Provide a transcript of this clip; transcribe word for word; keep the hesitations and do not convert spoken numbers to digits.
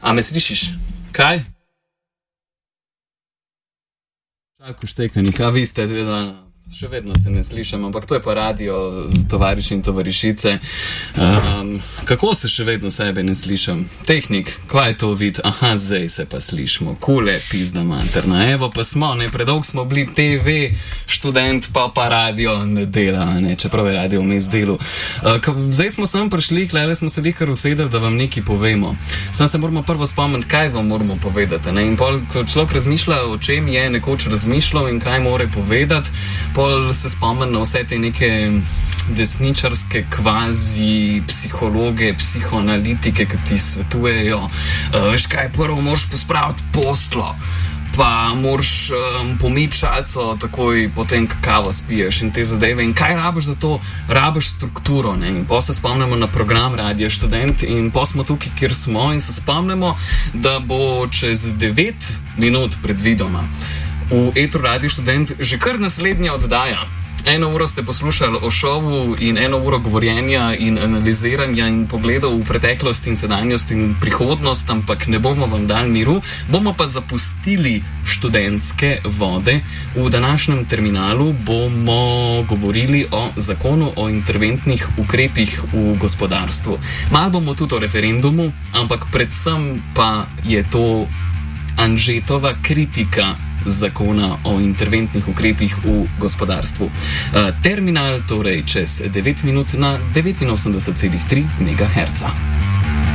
A me slišiš? Kaj? Čalko štekanjih, a vi ste, še vedno se ne slišam, ampak to je pa radio, tovariši in tovarišice. Um, kako se še vedno sebe ne slišam? Tehnik, kva je to vid? Aha, zdaj se pa slišimo. Kule, pizda materna. Evo pa smo, ne, predolg smo bili te ve študent, pa pa radio ne dela, ne, čeprav je radio vmes delu. Uh, k, zdaj smo sem prišli, klele smo se lihkar usedeli, da vam nekaj povemo. Sam se moramo prvo spomniti, kaj vam moramo povedati, ne, in pol, ko človek razmišlja, o čem je nekoč razmišljal in kaj more povedati, pol se spomnim na vse te neke desničarske kvazi psihologe, psihoanalitike, ki ti svetujejo, uh, veš kaj, prvo moraš pospraviti postlo, pa moraš um, pomiti šalco takoj potem, kakavo spiješ in te zadeve. In kaj rabiš za to? Rabiš strukturo, ne? In pa se spomnimo na program Radio Študent in pa smo tukaj, kjer smo in se spomnimo, da bo čez devet minut predvidoma v etru Radio Študent že kar naslednja oddaja. Eno uro ste poslušali o šovu in eno uro govorjenja in analiziranja in pogledov v preteklost in sedanjost in prihodnost, ampak ne bomo vam dali miru, bomo pa zapustili študentske vode. V današnjem terminalu bomo govorili o zakonu o interventnih ukrepih v gospodarstvu. Malo bomo tudi o referendumu, ampak predvsem pa je to Anžetova kritika zakona o interventnih ukrepih v gospodarstvu. Terminal torej čez devet minut na devetinosemdeset celih tri megaherca.